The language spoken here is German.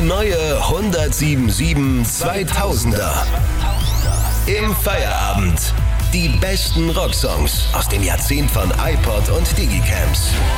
neue 107.7 2000er. Im Feierabend. Die besten Rocksongs aus dem Jahrzehnt von iPod und Digicams.